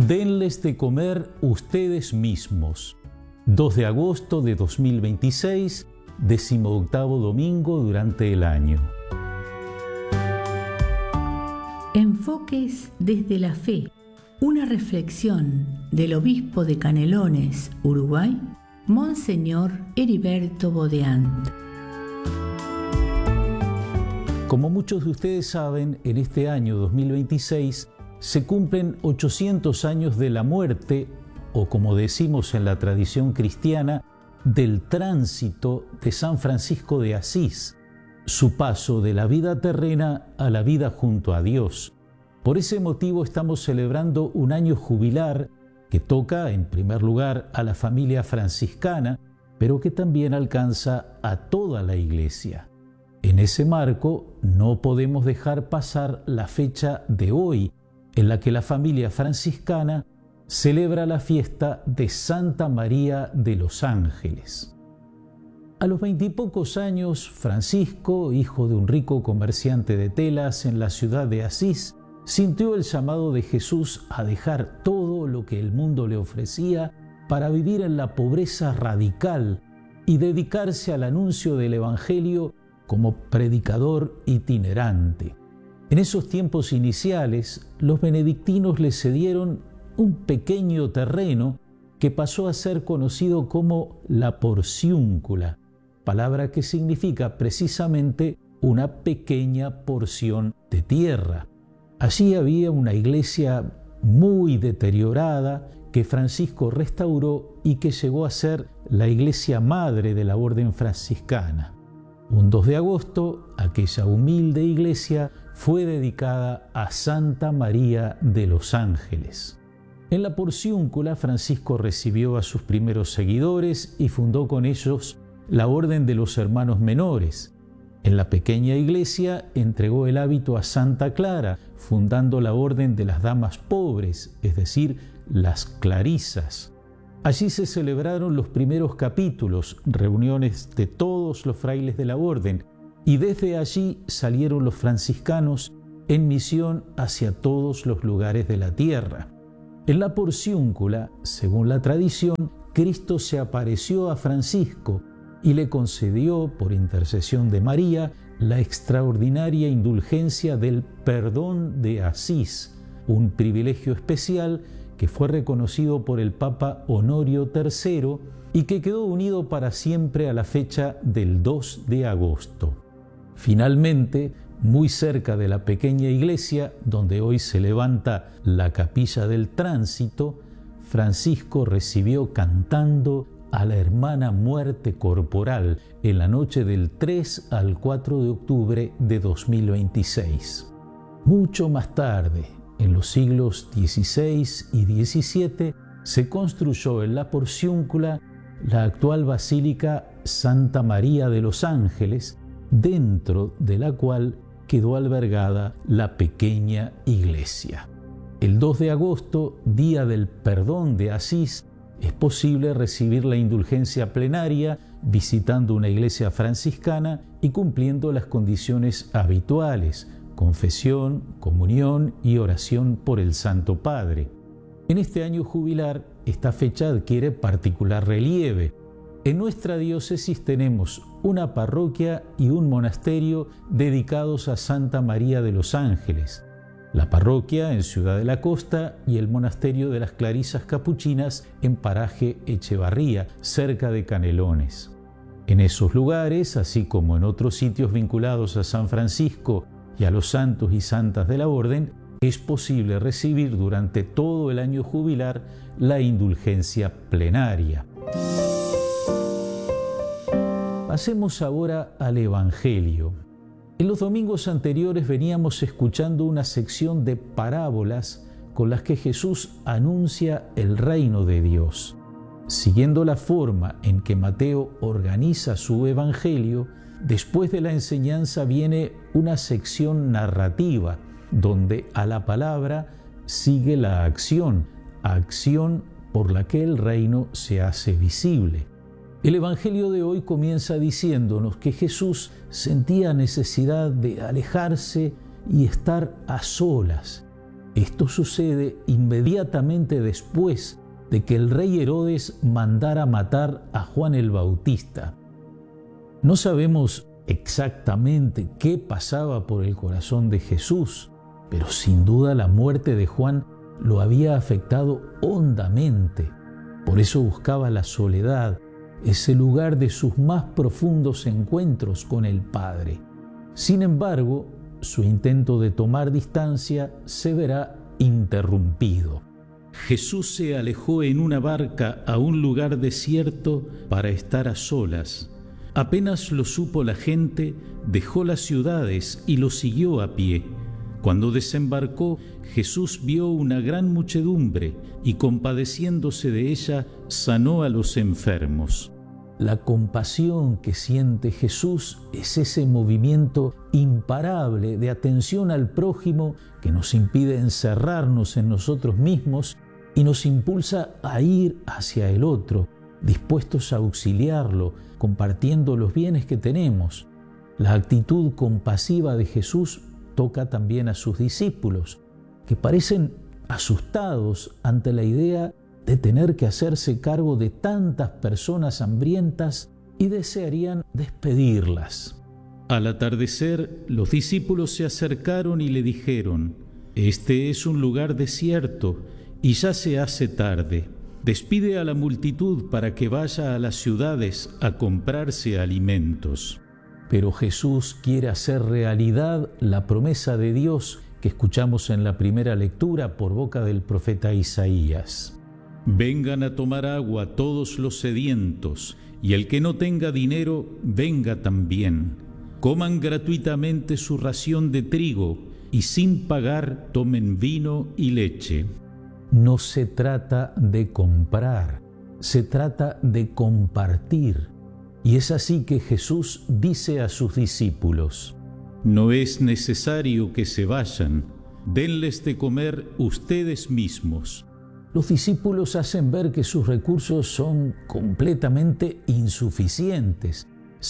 denles de comer ustedes mismos. 2 de agosto de 2026, 18º domingo durante el año. Enfoques desde la fe. Una reflexión del obispo de Canelones, Uruguay, Monseñor Heriberto Bodeant. Como muchos de ustedes saben, en este año 2026 se cumplen 800 años de la muerte, o como decimos en la tradición cristiana, del tránsito de San Francisco de Asís, su paso de la vida terrena a la vida junto a Dios. Por ese motivo estamos celebrando un año jubilar que toca, en primer lugar, a la familia franciscana, pero que también alcanza a toda la Iglesia. En ese marco, no podemos dejar pasar la fecha de hoy, en la que la familia franciscana celebra la fiesta de Santa María de los Ángeles. A los 20 y pocos años, Francisco, hijo de un rico comerciante de telas en la ciudad de Asís, sintió el llamado de Jesús a dejar todo lo que el mundo le ofrecía para vivir en la pobreza radical y dedicarse al anuncio del Evangelio como predicador itinerante. En esos tiempos iniciales, los benedictinos le cedieron un pequeño terreno que pasó a ser conocido como la Porciúncula, palabra que significa precisamente una pequeña porción de tierra. Allí había una iglesia muy deteriorada que Francisco restauró y que llegó a ser la iglesia madre de la orden franciscana. Un 2 de agosto, aquella humilde iglesia fue dedicada a Santa María de los Ángeles. En la Porciúncula, Francisco recibió a sus primeros seguidores y fundó con ellos la Orden de los Hermanos Menores. En la pequeña iglesia entregó el hábito a Santa Clara, fundando la Orden de las Damas Pobres, es decir, las Clarisas. Allí se celebraron los primeros capítulos, reuniones de todos los frailes de la orden, y desde allí salieron los franciscanos en misión hacia todos los lugares de la tierra. En la Porciúncula, según la tradición, Cristo se apareció a Francisco y le concedió, por intercesión de María, la extraordinaria indulgencia del perdón de Asís, un privilegio especial que fue reconocido por el Papa Honorio III y que quedó unido para siempre a la fecha del 2 de agosto. Finalmente, muy cerca de la pequeña iglesia, donde hoy se levanta la capilla del tránsito, Francisco recibió cantando a la hermana muerte corporal en la noche del 3 al 4 de octubre de 2026. Mucho más tarde, en los siglos XVI y XVII, se construyó en la Porciúncula la actual Basílica Santa María de los Ángeles, dentro de la cual quedó albergada la pequeña iglesia. El 2 de agosto, día del perdón de Asís, es posible recibir la indulgencia plenaria visitando una iglesia franciscana y cumpliendo las condiciones habituales: confesión, comunión y oración por el Santo Padre. En este año jubilar, esta fecha adquiere particular relieve. En nuestra diócesis tenemos una parroquia y un monasterio dedicados a Santa María de los Ángeles, la parroquia en Ciudad de la Costa y el monasterio de las Clarisas Capuchinas en Paraje Echevarría, cerca de Canelones. En esos lugares, así como en otros sitios vinculados a San Francisco y a los santos y santas de la orden, es posible recibir durante todo el año jubilar la indulgencia plenaria. Pasemos ahora al Evangelio. En los domingos anteriores veníamos escuchando una sección de parábolas con las que Jesús anuncia el reino de Dios. Siguiendo la forma en que Mateo organiza su Evangelio, después de la enseñanza viene una sección narrativa, donde a la palabra sigue la acción por la que el reino se hace visible. El Evangelio de hoy comienza diciéndonos que Jesús sentía necesidad de alejarse y estar a solas. Esto sucede inmediatamente después de que el rey Herodes mandara matar a Juan el Bautista. No sabemos exactamente qué pasaba por el corazón de Jesús, pero sin duda la muerte de Juan lo había afectado hondamente. Por eso buscaba la soledad, ese lugar de sus más profundos encuentros con el Padre. Sin embargo, su intento de tomar distancia se verá interrumpido. Jesús se alejó en una barca a un lugar desierto para estar a solas. Apenas lo supo la gente, dejó las ciudades y lo siguió a pie. Cuando desembarcó, Jesús vio una gran muchedumbre y, compadeciéndose de ella, sanó a los enfermos. La compasión que siente Jesús es ese movimiento imparable de atención al prójimo que nos impide encerrarnos en nosotros mismos y nos impulsa a ir hacia el otro, dispuestos a auxiliarlo, compartiendo los bienes que tenemos. La actitud compasiva de Jesús toca también a sus discípulos, que parecen asustados ante la idea de tener que hacerse cargo de tantas personas hambrientas y desearían despedirlas. Al atardecer, los discípulos se acercaron y le dijeron: «Este es un lugar desierto y ya se hace tarde. Despide a la multitud para que vaya a las ciudades a comprarse alimentos». Pero Jesús quiere hacer realidad la promesa de Dios que escuchamos en la primera lectura por boca del profeta Isaías. «Vengan a tomar agua todos los sedientos, y el que no tenga dinero, venga también. Coman gratuitamente su ración de trigo, y sin pagar tomen vino y leche». No se trata de comprar, se trata de compartir. Y es así que Jesús dice a sus discípulos: «No es necesario que se vayan, denles de comer ustedes mismos». Los discípulos hacen ver que sus recursos son completamente insuficientes: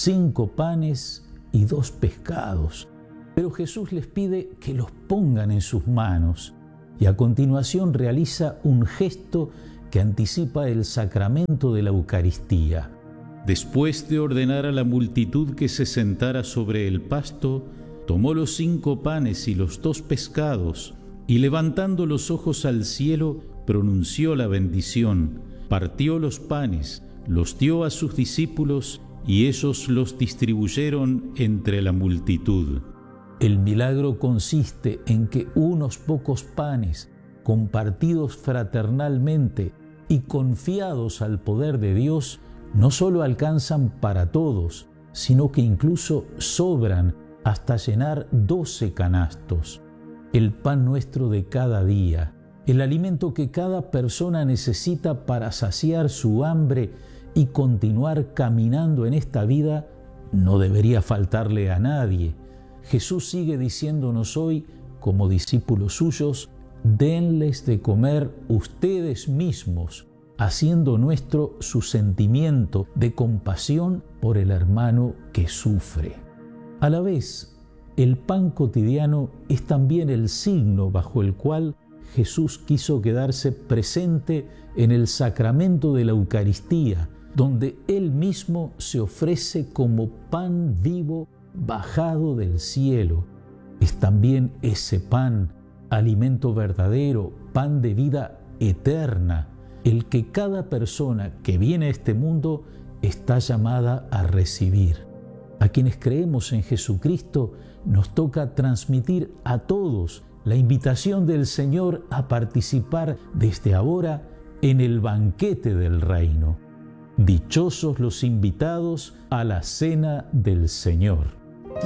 5 panes y 2 pescados. Pero Jesús les pide que los pongan en sus manos y a continuación realiza un gesto que anticipa el sacramento de la Eucaristía. Después de ordenar a la multitud que se sentara sobre el pasto, tomó los 5 panes y los 2 pescados y, levantando los ojos al cielo, pronunció la bendición, partió los panes, los dio a sus discípulos y ellos los distribuyeron entre la multitud. El milagro consiste en que unos pocos panes, compartidos fraternalmente y confiados al poder de Dios, no solo alcanzan para todos, sino que incluso sobran hasta llenar 12 canastos. El pan nuestro de cada día, el alimento que cada persona necesita para saciar su hambre y continuar caminando en esta vida, no debería faltarle a nadie. Jesús sigue diciéndonos hoy, como discípulos suyos: denles de comer ustedes mismos, haciendo nuestro su sentimiento de compasión por el hermano que sufre. A la vez, el pan cotidiano es también el signo bajo el cual Jesús quiso quedarse presente en el sacramento de la Eucaristía, donde Él mismo se ofrece como pan vivo bajado del cielo. Es también ese pan, alimento verdadero, pan de vida eterna, el que cada persona que viene a este mundo está llamada a recibir. A quienes creemos en Jesucristo nos toca transmitir a todos la invitación del Señor a participar desde ahora en el banquete del reino. Dichosos los invitados a la cena del Señor.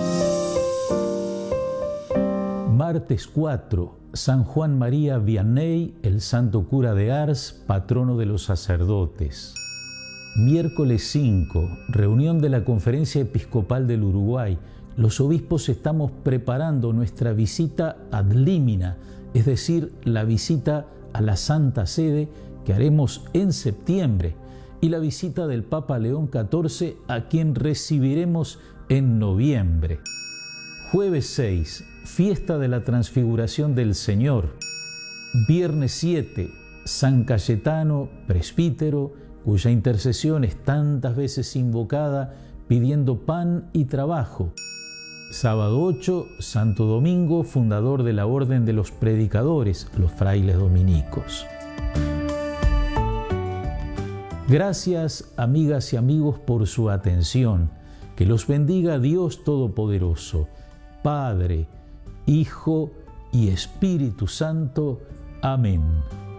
Martes 4. San Juan María Vianney, el santo cura de Ars, patrono de los sacerdotes. Miércoles 5. Reunión de la Conferencia Episcopal del Uruguay. Los obispos estamos preparando nuestra visita ad limina, es decir, la visita a la Santa Sede que haremos en septiembre, y la visita del Papa León XIV, a quien recibiremos en noviembre. Jueves 6, fiesta de la Transfiguración del Señor. Viernes 7, San Cayetano, presbítero, cuya intercesión es tantas veces invocada pidiendo pan y trabajo. Sábado 8, Santo Domingo, fundador de la Orden de los Predicadores, los frailes dominicos. Gracias, amigas y amigos, por su atención. Que los bendiga Dios Todopoderoso, Padre, Hijo y Espíritu Santo. Amén.